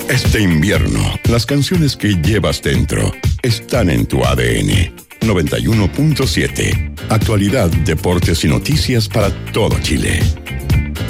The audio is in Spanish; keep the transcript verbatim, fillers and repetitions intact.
Este invierno, las canciones que llevas dentro están en tu A D N. noventa y uno punto siete. Actualidad, deportes y noticias para todo Chile.